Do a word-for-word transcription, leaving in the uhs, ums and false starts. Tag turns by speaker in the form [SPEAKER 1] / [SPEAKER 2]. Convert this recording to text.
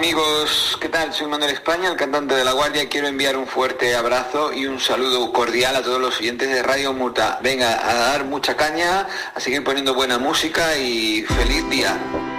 [SPEAKER 1] amigos, ¿qué tal? Soy Manuel España, el cantante de La Guardia. Quiero enviar un fuerte abrazo y un saludo cordial a todos los oyentes de Radio Muta. Venga, a dar mucha caña, a seguir poniendo buena música y feliz día.